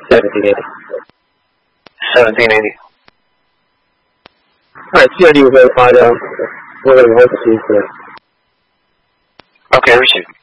1780. 1780. Alright, CRD was verified. We're going to hold the scene for it. Okay, received.